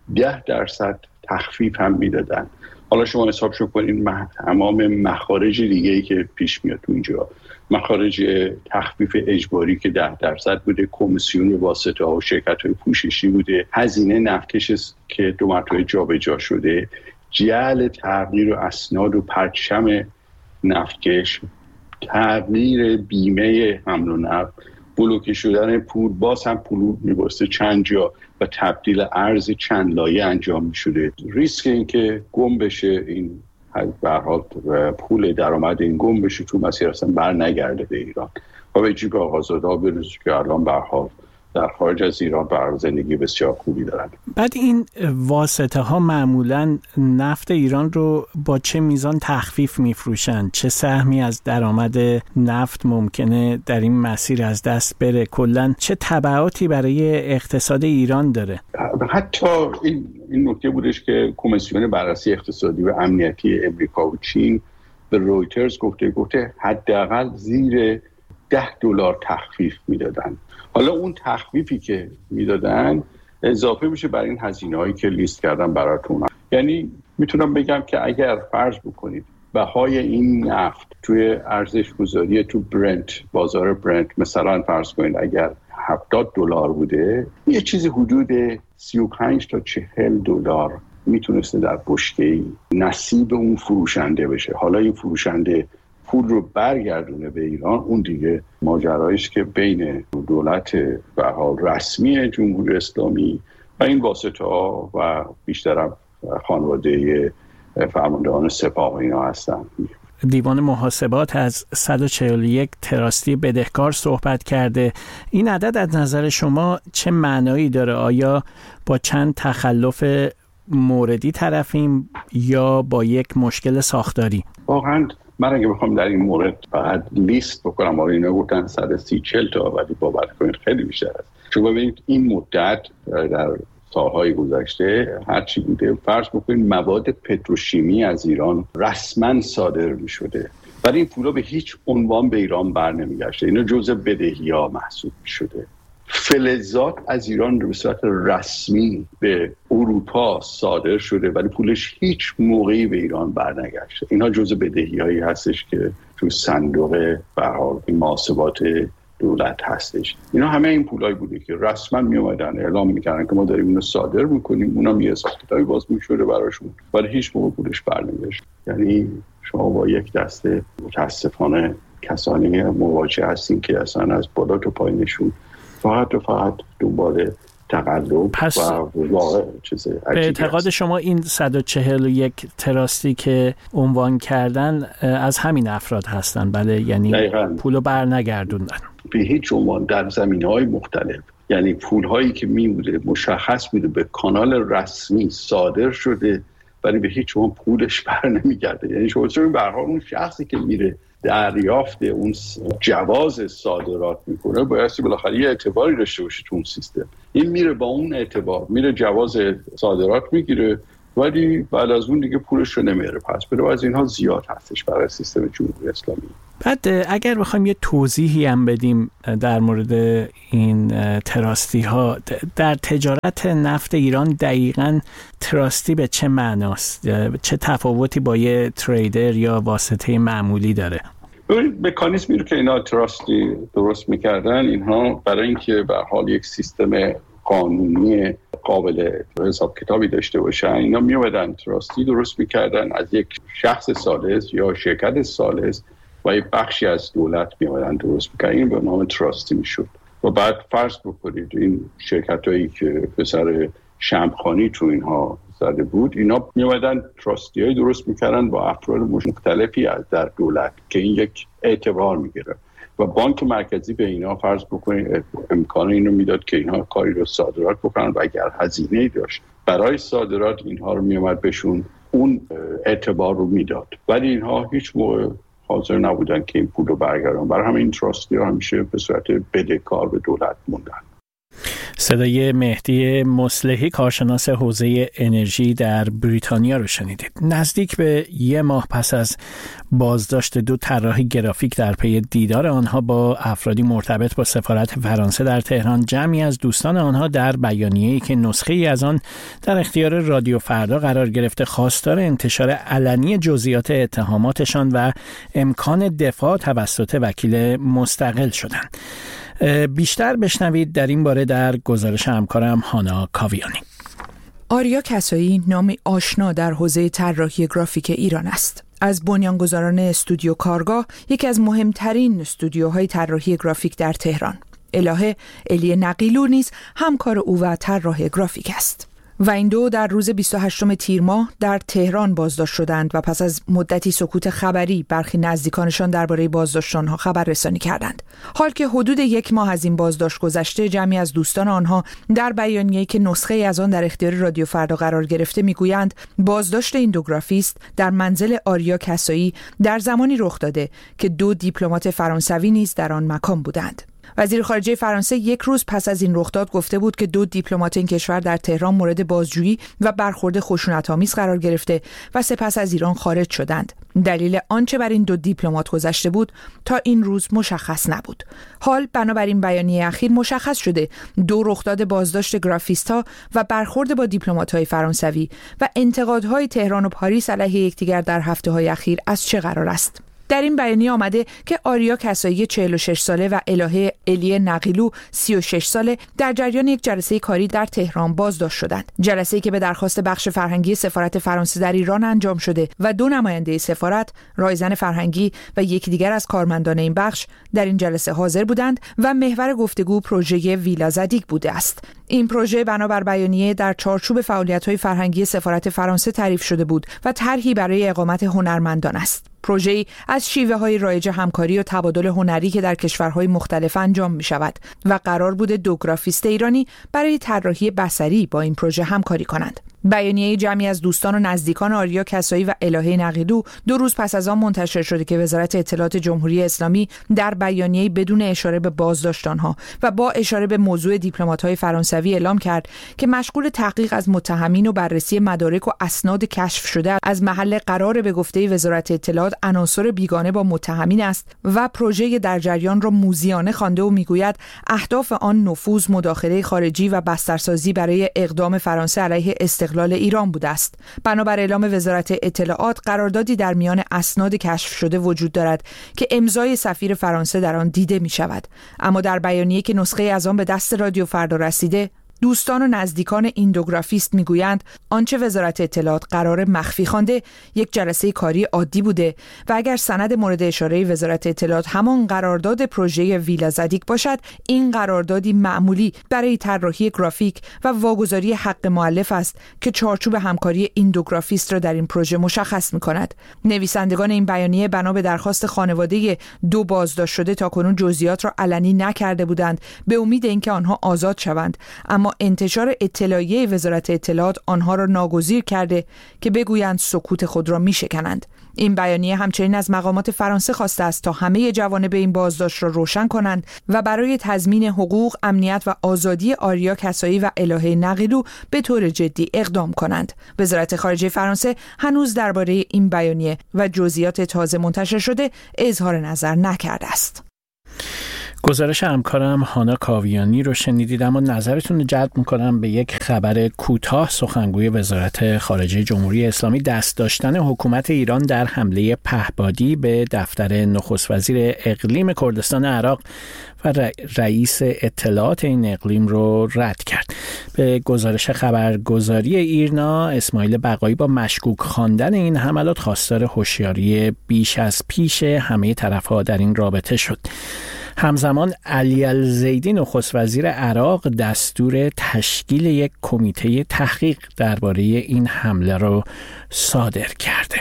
10% تخفیف هم میدادن. حالا شما حسابشو کنید تمام مخارج دیگه‌ای که پیش میاد تو اینجا، مخارج تخفیف اجباری که 10% بوده، کمیسیون واسطه‌ها و شرکت‌های پوششی بوده، هزینه نفتکش که 2 مرتبه جابجا شده، جعل تغییر و اسناد و پرچم نفتکش، تغییر بیمه حمل و نقل، بلوکه شدن پول، باز هم پول میباسته چند جا و تبدیل ارز چند لایه انجام میشده. ریسک این که گم بشه این به هر حال پول درآمد این گم بشه تو مسیر اصلا بر نگرده به ایران و به جیب آقازاده‌ها برسه که الان به هر حال در خارج از ایران بر زندگی بسیار خوبی دارن. بعد این واسطه ها معمولاً نفت ایران رو با چه میزان تخفیف میفروشن؟ چه سهمی از درآمد نفت ممکنه در این مسیر از دست بره؟ کلاً چه تبعاتی برای اقتصاد ایران داره؟ حتی این نکته بودش که کمیسیون بررسی اقتصادی و امنیتی امریکا و چین به رویترز گفته حداقل زیر $10 تخفیف میدادن. حالا اون تخفیفی که میدادن اضافه میشه بر این هزینه‌هایی که لیست کردم براتون. یعنی میتونم بگم که اگر فرض بکنید بهای این نفت توی ارزش گذاری تو برنت، بازار برنت مثلا فرض کنید اگر $70 بوده، یه چیزی حدود 35 تا 40 دلار میتونسته در بشکه‌ای نصیب اون فروشنده بشه. حالا این فروشنده پول رو برگردونه به ایران، اون دیگه ماجرایی است که بین دولت به حال رسمی جمهوری اسلامی و این واسطه‌ها و بیشترم خانواده فرماندهان سپاه و اینا هستن. دیوان محاسبات از 141 تراستی بدهکار صحبت کرده. این عدد از نظر شما چه معنایی داره؟ آیا با چند تخلف موردی طرفیم یا با یک مشکل ساختاری؟ واقعا من اگه بخوام در این مورد فقط لیست بکنم، آره اینا گفتن 130-40 تا، ولی باور کنید خیلی بیشتر است. چون ببینید این مدت در سالهای گذشته هرچی بوده، فرض بکنید مواد پتروشیمی از ایران رسما صادر می شده، ولی این پولا به هیچ عنوان به ایران بر نمی گشته. اینا جزء بدهی‌ها محسوب می شده. فلزات از ایران به صورت رسمی به اروپا صادر شده ولی پولش هیچ موقعی به ایران برنگشته. اینا جزء بدهی‌هایی هستش که تو صندوق به حال محاسبات دولت هستش. اینا همه این پولایی بوده که رسما می اومدن اعلام میکردن که ما داریم اینو صادر میکنیم، اونا یه حسابی باز میشوره براشون ولی هیچ موقع پولش برنگشت. یعنی شما با یک دسته متاسفانه کسانی مواجه هستین که اصلا از بالا تا پایینشون فقط دنبال تقلب و واقع چیز عجیبی. به اعتقاد شما این 141 تراستی که عنوان کردن از همین افراد هستن؟ بله، یعنی پولو برنگردوندن به هیچ عنوان در زمینه‌های مختلف. یعنی پول‌هایی که می‌بوده مشخص بوده به کانال رسمی صادر شده ولی به هیچ عنوان پولش بر نمیگرده. یعنی شما به هر حال اون شخصی که میره دریافت اون جواز صادرات میکنه بایستی بالاخره یه اعتباری داشته باشه تو اون سیستم. این میره با اون اعتبار میره جواز صادرات میگیره ولی بعد از اون دیگه پولش رو نمیاره پس بده. از اینها زیاد هستش برای سیستم جمهوری اسلامی. بعد اگر بخوایم یه توضیحی هم بدیم در مورد این تراستی ها، در تجارت نفت ایران دقیقاً تراستی به چه معناست؟ چه تفاوتی با یه تریدر یا واسطه معمولی داره؟ مکانیزمی رو که اینا تراستی درست میکردن، اینها برای اینکه به حال یک سیستم قانونی قابل حساب کتابی داشته باشن، اینا میومدن تراستی درست میکردن از یک شخص ثالث یا شرکت ثالث و یک بخشی از دولت میومدن درست میکردن. این به نام تراستی میشد. و بعد فرض بکنید این شرکت هایی که پسر شمخانی تو اینها زده بود، اینا میومدن تراستی های درست میکردن با افراد مختلفی از در دولت که این یک اعتبار میگیره و بانک مرکزی به اینا فرض بکنید امکان اینو میداد که اینها کاری رو صادرات بکنن و اگر هزینه‌ای داشت برای صادرات اینها رو میومد بهشون اون اعتبار رو میداد، ولی اینها هیچ موقع حاضر نبودن که این پول رو برگردن. برای همین این تراستی ها همیشه به صورت بدهکار به دولت موندن. صدای مهدی مصلحی، کارشناس حوزه انرژی در بریتانیا رو شنیدید. نزدیک به 1 ماه پس از بازداشت 2 طراح گرافیک در پی دیدار آنها با افرادی مرتبط با سفارت فرانسه در تهران، جمعی از دوستان آنها در بیانیه‌ای که نسخه‌ای از آن در اختیار رادیو فردا قرار گرفته خواستار انتشار علنی جزئیات اتهاماتشان و امکان دفاع توسط وکیل مستقل شدند. بیشتر بشنوید در این باره در گزارش همکارم هانا کاویانی. آریا کسایی نامی آشنا در حوزه طراحی گرافیک ایران است. از بنیانگذاران استودیو کارگاه، یکی از مهمترین استودیوهای طراحی گرافیک در تهران. الهه الی نقیلو نیز همکار او و طراح گرافیک است. و این دو در روز 28 تیر ماه در تهران بازداشت شدند و پس از مدتی سکوت خبری برخی نزدیکانشان درباره بازداشت آنها خبررسانی کردند. حال که حدود 1 ماه از این بازداشت گذشته، جمعی از دوستان آنها در بیانیه‌ای که نسخه‌ای از آن در اختیار رادیو فردا قرار گرفته میگویند بازداشت این 2 گرافیست در منزل آریا کسایی در زمانی رخ داده که 2 دیپلمات فرانسوی نیز در آن مکان بودند. وزیر خارجه فرانسه یک روز پس از این رخداد گفته بود که 2 دیپلمات این کشور در تهران مورد بازجویی و برخورد خشونت‌آمیز قرار گرفته و سپس از ایران خارج شدند. دلیل آنچه بر این 2 دیپلمات گذشته بود تا این روز مشخص نبود. حال بنابراین بیانیه اخیر مشخص شده 2 رخداد بازداشت گرافیست‌ها و برخورد با دیپلمات‌های فرانسوی و انتقادهای تهران و پاریس علیه یکدیگر در هفته‌های اخیر از چه قرار است. در این بیانیه آمده که آریا کسایی 46 ساله و الهه الی نقیلو 36 ساله در جریان یک جلسه کاری در تهران بازداشت شدند. جلسه‌ای که به درخواست بخش فرهنگی سفارت فرانسه در ایران انجام شده و 2 نماینده سفارت، رایزن فرهنگی و یکی دیگر از کارمندان این بخش در این جلسه حاضر بودند و محور گفتگو پروژه ویلا زدیگ بوده است. این پروژه بنابر بیانیه در چارچوب فعالیت‌های فرهنگی سفارت فرانسه تعریف شده بود و طرحی برای اقامت هنرمندان است. پروژه‌ای از شیوه‌های رایج همکاری و تبادل هنری که در کشورهای مختلف انجام می‌شود و قرار بود 2 گرافیست ایرانی برای طراحی بصری با این پروژه همکاری کنند. بیانیه جمعی از دوستان و نزدیکان آریا کسایی و الهه نقیلو 2 روز پس از آن منتشر شده که وزارت اطلاعات جمهوری اسلامی در بیانیه بدون اشاره به بازداشت آنها و با اشاره به موضوع دیپلمات‌های فرانسوی اعلام کرد که مشغول تحقیق از متهمین و بررسی مدارک و اسناد کشف شده از محل قرار به گفته وزارت اطلاعات عناصر بیگانه با متهمین است و پروژه در جریان را موذیانه خوانده و میگوید اهداف آن نفوذ، مداخله خارجی و بسترسازی برای اقدام فرانسه علیه استقلال ایران بوده است. بنابر اعلام وزارت اطلاعات قراردادی در میان اسناد کشف شده وجود دارد که امضای سفیر فرانسه در آن دیده می شود. اما در بیانیه که نسخه از آن به دست رادیو فردا رسیده، دوستان و نزدیکان این 2 گرافیست میگویند آنچه وزارت اطلاعات قرار مخفی خوانده یک جلسه کاری عادی بوده و اگر سند مورد اشاره وزارت اطلاعات همان قرارداد پروژه ویلا زدیگ باشد، این قراردادی معمولی برای طراحی گرافیک و واگذاری حق مؤلف است که چارچوب همکاری این 2 گرافیست را در این پروژه مشخص می‌کند. نویسندگان این بیانیه بنا به درخواست خانواده 2 بازداشت شده تاکنون جزئیات را علنی نکرده بودند به امید اینکه آنها آزاد شوند، اما انتشار اطلاعیه وزارت اطلاعات آنها را ناگزیر کرده که بگویند سکوت خود را میشکنند. این بیانیه همچنین از مقامات فرانسه خواسته است تا همه جوانب این بازداشت را روشن کنند و برای تضمین حقوق، امنیت و آزادی آریا کسایی و الهه نقیلو به طور جدی اقدام کنند. وزارت خارجه فرانسه هنوز درباره این بیانیه و جزئیات تازه منتشر شده اظهار نظر نکرده است. گزارش همکارم هانا کاویانی رو شنیدید، اما نظرتون رو جلب می‌کنم به یک خبر کوتاه. سخنگوی وزارت خارجه جمهوری اسلامی دست داشتن حکومت ایران در حمله پهپادی به دفتر نخست وزیر اقلیم کردستان عراق و رئیس اطلاعات این اقلیم رو رد کرد. به گزارش خبرگزاری ایرنا، اسماعیل بقایی با مشکوک خواندن این حملات خواستار هوشیاری بیش از پیش همه طرف‌ها در این رابطه شد. همزمان علی الزیدی نخست وزیر عراق دستور تشکیل یک کمیته تحقیق درباره این حمله را صادر کرده.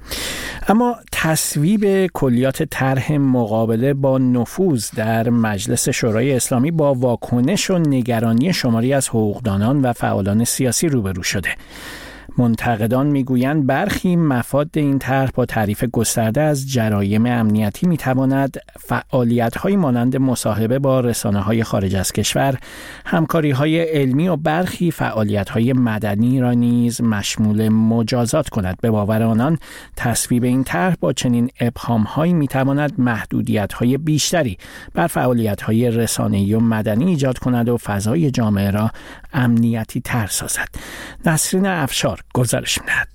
اما تصویب کلیات طرح مقابله با نفوذ در مجلس شورای اسلامی با واکنش و نگرانی شماری از حقوقدانان و فعالان سیاسی روبرو شده. منتقدان میگویند برخی مفاد این طرح با تعریف گسترده از جرایم امنیتی میتواند فعالیت‌های مانند مصاحبه با رسانه‌های خارج از کشور، همکاری‌های علمی و برخی فعالیت‌های مدنی را نیز مشمول مجازات کند. به باور آنان تصویب این طرح با چنین ابهام‌هایی میتواند محدودیت‌های بیشتری بر فعالیت‌های رسانه‌ای و مدنی ایجاد کند و فضای جامعه را امنیتی تر سازد. نسرین افشار گزارش می‌دهد.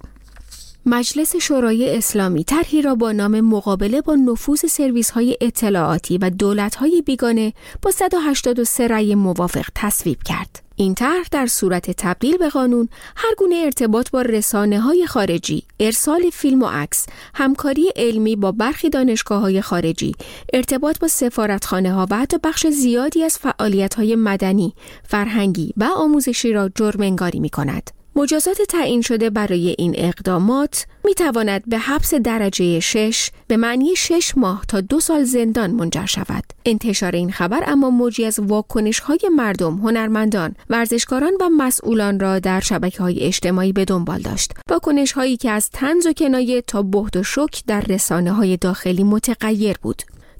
مجلس شورای اسلامی طرحی را با نام مقابله با نفوذ سرویس‌های اطلاعاتی و دولت‌های بیگانه با 183 رأی موافق تصویب کرد. این طرح در صورت تبدیل به قانون هر گونه ارتباط با رسانه‌های خارجی، ارسال فیلم و عکس، همکاری علمی با برخی دانشگاه‌های خارجی، ارتباط با سفارتخانه‌ها و حتی بخش زیادی از فعالیت‌های مدنی، فرهنگی و آموزشی را جرم انگاری می‌کند. مجازات تعیین شده برای این اقدامات می تواند به حبس درجه 6 به معنی 6 ماه تا 2 سال زندان منجر شود. انتشار این خبر اما موجی از واکنش‌های مردم، هنرمندان، ورزشکاران و مسئولان را در شبکه‌های اجتماعی به دنبال داشت. واکنش‌هایی که از طنز و کنایه تا بهت و شوک در رسانه‌های داخلی متغیر بود.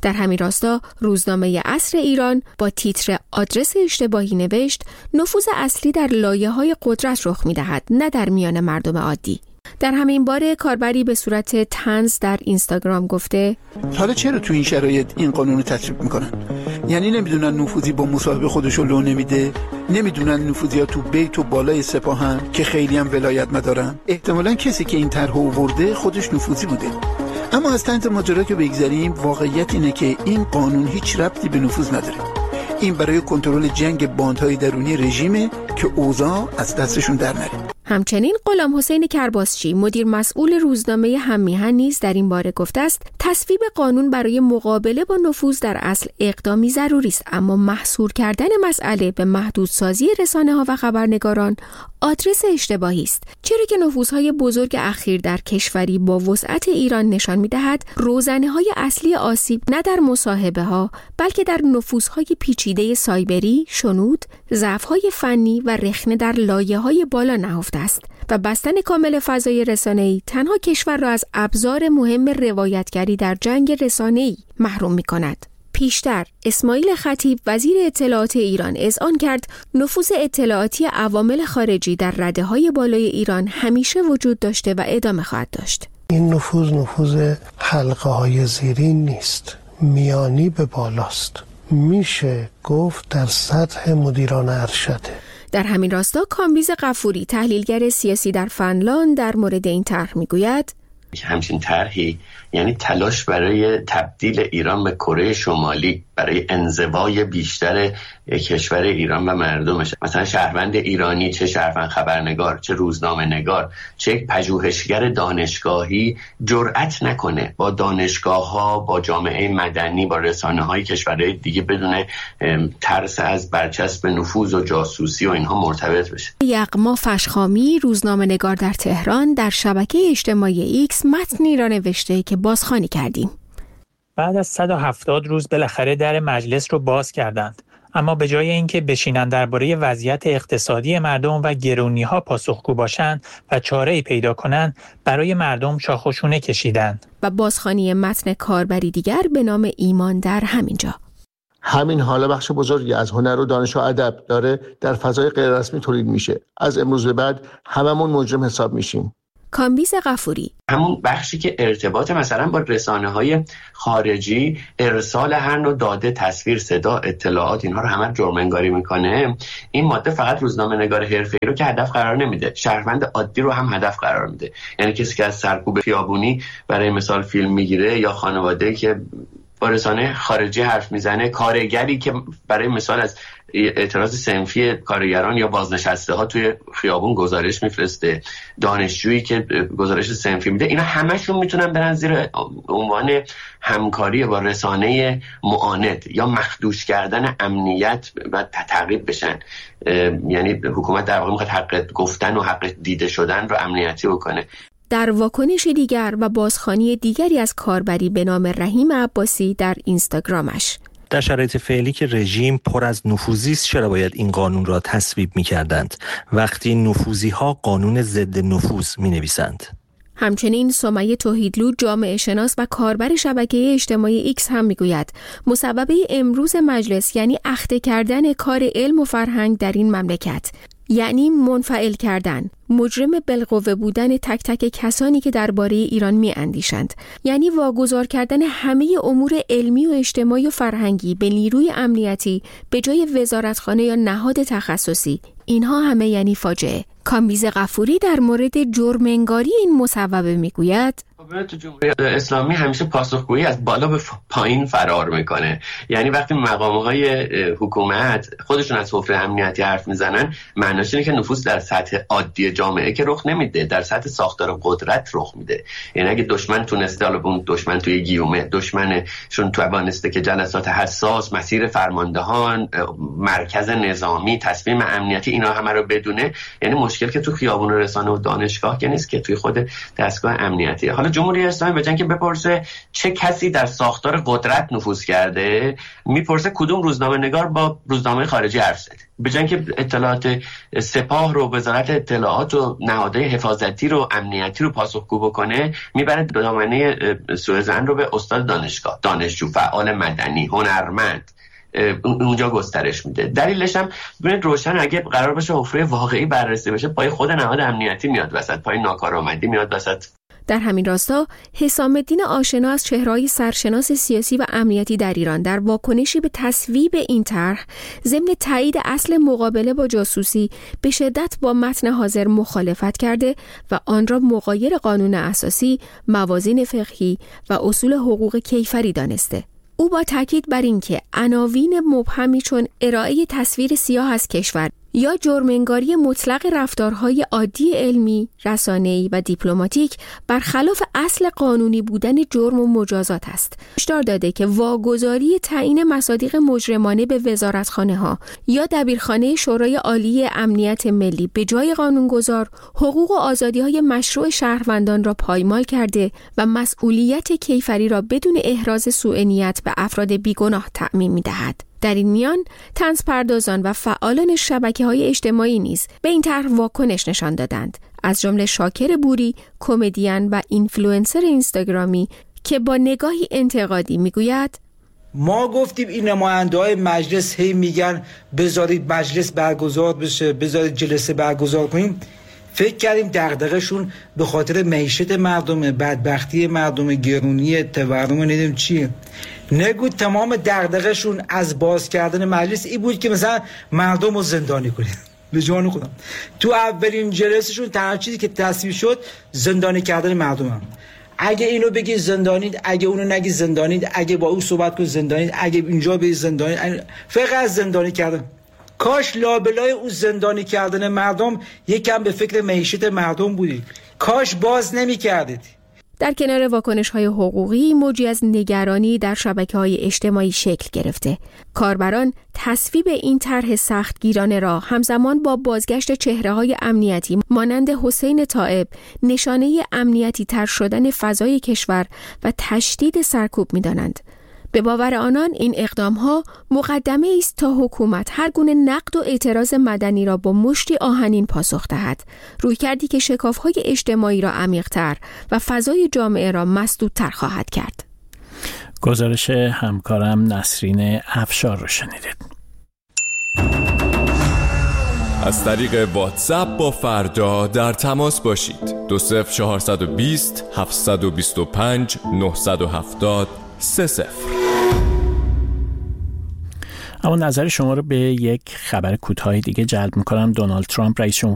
در همین راستا روزنامه عصر ایران با تیتر آدرس اشتباهی نوشت نفوذ اصلی در لایه‌های قدرت رخ می‌دهد نه در میان مردم عادی. در همین باره کاربری به صورت طنز در اینستاگرام گفته حالا چرا تو این شرایط این قانون رو تصویب میکنن؟ یعنی نمیدونن نفوذی با مصاحبه خودشو لو نمیده؟ نمیدونن نفوذی‌ها تو بیت و بالای سپاهن که خیلی هم ولایت ندارن؟ احتمالاً کسی که این طرح آورده خودش نفوذی بوده. اما از طنز ماجرا که بگذریم، واقعیت اینه که این قانون هیچ ربطی به نفوذ نداره. این برای کنترل جنگ باندهای درونی رژیمه که اوضاع از دستشون در نره. همچنین غلام حسین کرباسچی مدیر مسئول روزنامه هم‌میهن نیز در این باره گفته است تصویب قانون برای مقابله با نفوذ در اصل اقدامی ضروری است، اما محصور کردن مسئله به محدودسازی رسانه‌ها و خبرنگاران آدرس اشتباهی است، چرا که نفوذهای بزرگ اخیر در کشوری با وسعت ایران نشان می‌دهد روزنه‌های اصلی آسیب نه در مصاحبه‌ها بلکه در نفوذهای پیچیده سایبری، شنود، ضعف‌های فنی و رخنه در لایه‌های بالا نهفته است و بستن کامل فضای رسانه‌ای تنها کشور را از ابزار مهم روایتگری در جنگ رسانه‌ای محروم می‌کند. پیشتر اسماعیل خطیب وزیر اطلاعات ایران اذعان کرد نفوذ اطلاعاتی عوامل خارجی در رده‌های بالای ایران همیشه وجود داشته و ادامه خواهد داشت. این نفوذ حلقه‌های زیرین نیست، میانی به بالاست. میشه گفت در سطح مدیران ارشده. در همین راستا کامبیز غفوری تحلیلگر سیاسی در فنلاند در مورد این طرح میگوید همچین طرحی یعنی تلاش برای تبدیل ایران به کره شمالی، برای انزوای بیشتر کشور ایران و مردمش. مثلا شهروند ایرانی، چه شهروند خبرنگار، چه روزنامه نگار، چه یک پژوهشگر دانشگاهی جرأت نکنه با دانشگاه‌ها، با جامعه مدنی، با رسانه‌های کشورهای دیگه بدون ترس از برچسب نفوذ و جاسوسی و اینها مرتبط بشه. یغما فشخامی روزنامه نگار در تهران در شبکه اجتماعی ایکس متنی را نوشته که بازخوانی کردیم. بعد از 170 روز بالاخره در مجلس رو باز کردند، اما به جای اینکه بشینند درباره وضعیت اقتصادی مردم و گرونی‌ها پاسخگو باشند و چاره‌ای پیدا کنند، برای مردم شاخ و شونه کشیدند. و بازخوانی متن کاربری دیگر به نام ایمان در همینجا. همین حالا بخش بزرگی از هنر و دانش و ادب داره در فضای غیررسمی تولید میشه. از امروز به بعد هممون مجرم حساب میشیم. کامبیز غفوری همون بخشی که ارتباط مثلا با رسانه‌های خارجی، ارسال هر نوع داده، تصویر، صدا، اطلاعات، اینها رو همه جرم انگاری میکنه. این ماده فقط روزنامه‌نگار حرفه‌ای رو که هدف قرار نمیده، شهروند عادی رو هم هدف قرار میده. یعنی کسی که از سرکوب خیابونی برای مثال فیلم میگیره، یا خانواده که با رسانه خارجی حرف میزنه، کارگری که برای مثال از اعتراض صنفی کارگران یا بازنشسته ها توی خیابون گزارش میفرسته، دانشجویی که گزارش صنفی میده، اینا همشون میتونن برن زیر عنوان همکاری با رسانه معاند یا مخدوش کردن امنیت و تعقیب بشن. یعنی حکومت در واقع میخواد حق گفتن و حق دیده شدن رو امنیتی بکنه. در واکنش دیگر و بازخوانی دیگری از کاربری به نام رحیم عباسی در اینستاگرامش، در شرایط فعلی که رژیم پر از نفوذی است، چرا باید این قانون را تصویب می‌کردند وقتی نفوذی‌ها قانون ضد نفوذ می‌نویسند؟ همچنین سمیه توحیدلو جامعه شناس و کاربر شبکه اجتماعی ایکس هم میگوید مسببه امروز مجلس یعنی اخته کردن کار علم و فرهنگ در این مملکت، یعنی منفعل کردن، مجرم بالقوه بودن تک تک کسانی که درباره ایران می اندیشند، یعنی واگذار کردن همه امور علمی و اجتماعی و فرهنگی به نیروی امنیتی به جای وزارتخانه یا نهاد تخصصی. اینها همه یعنی فاجعه. کامبیز غفوری در مورد جرم انگاری این مصوبه میگوید تو جمهوری اسلامی همیشه پاسخگویی از بالا به پایین فرار میکنه. یعنی وقتی مقام‌های حکومت خودشون از حفره امنیتی حرف میزنن، معناش اینه که نفوذ در سطح عادی جامعه که رخ نمیده، در سطح ساختار قدرت رخ میده. یعنی اگه دشمن تونسته، حالا اون دشمن توی گیومه، دشمنشون توانسته که جلسات حساس، مسیر فرماندهان، مرکز نظامی، تصمیم امنیتی، اینا همه رو بدونه، یعنی مشکل که تو خیابون و رسانه و دانشگاه که نیست، که توی خود دستگاه امنیتی. حالا جمهوری اسلامی به جای اینکه بپرسه چه کسی در ساختار قدرت نفوذ کرده، میپرسه کدوم روزنامه نگار با روزنامه خارجی حرف زده. به جای اینکه اطلاعات سپاه رو، وزارت اطلاعات و نهادهای حفاظتی رو، امنیتی رو پاسخگو بکنه، میبره دامنه سوءظن رو به استاد دانشگاه، دانشجو، فعال مدنی، هنرمند اونجا گسترش میده. دلیلش هم ببینید روشن، اگه قرار باشه حفره واقعی بررسی بشه، پای خود نهاد امنیتی میاد وسط، پای ناکارآمدی میاد وسط. در همین راستا حسام الدین آشنا از چهره‌های سرشناس سیاسی و امنیتی در ایران در واکنشی به تصویب این طرح ضمن تایید اصل مقابله با جاسوسی به شدت با متن حاضر مخالفت کرده و آن را مغایر قانون اساسی، موازین فقهی و اصول حقوق کیفری دانسته. او با تاکید بر اینکه عناوین مبهمی چون ارائه تصویر سیاه از کشور یا جرم‌انگاری مطلق رفتارهای عادی علمی، رسانه‌ای و دیپلماتیک برخلاف اصل قانونی بودن جرم و مجازات است. هشدار داده که واگذاری تعیین مصادیق مجرمانه به وزارتخانه‌ها یا دبیرخانه شورای عالی امنیت ملی به جای قانونگذار، حقوق و آزادی‌های مشروع شهروندان را پایمال کرده و مسئولیت کیفری را بدون احراز سوء نیت به افراد بیگناه تعمیم می‌دهد. در این میان طنزپردازان و فعالان شبکه‌های اجتماعی نیز به این طرح واکنش نشان دادند، از جمله شاکر بوری، کمدین و اینفلوئنسر اینستاگرامی که با نگاهی انتقادی میگوید: ما گفتیم این نماینده‌های مجلس هی میگن بذارید مجلس برگزار بشه، بذارید جلسه برگزار کنیم. فکر کردیم دغدغه‌شون به خاطر معیشت مردم، بدبختی مردم، گرونی تورم، ندیم چیه. نگو تمام دغدغه‌شون از باز کردن مجلس این بود که مثلا مردم رو زندانی کنید. به جان خودم تو اولین جلسه‌شون تنها چیزی که تصویب شد زندانی کردن مردم هم. اگه اینو بگی زندانید، اگه اونو نگی زندانید، اگه با او صحبت کنی زندانید، اگه اینجا به زندانید، فقط زندانی کردن. کاش لابلای او زندانی کردن مردم یکم به فکر معیشت مردم بودید. کاش باز نمی کردید. در کنار واکنش‌های حقوقی، موجی از نگرانی در شبکه‌های اجتماعی شکل گرفته. کاربران تصویب این طرح سختگیرانه را همزمان با بازگشت چهره‌های امنیتی مانند حسین طائب، نشانه امنیتی تر شدن فضای کشور و تشدید سرکوب می‌دانند. به باور آنان این اقدام‌ها مقدمه است تا حکومت هر گونه نقد و اعتراض مدنی را با مشتی آهنین پاسخ دهد، رویکردی که شکاف‌های اجتماعی را عمیق‌تر و فضای جامعه را مسدودتر خواهد کرد. گزارش همکارم نسرین افشار رو شنیدید. از طریق واتساپ با فردا در تماس باشید. 20420 725 970 30. اما نظر شما رو به یک خبر کوتاه دیگه جلب می‌کنم. دونالد ترامپ رئیس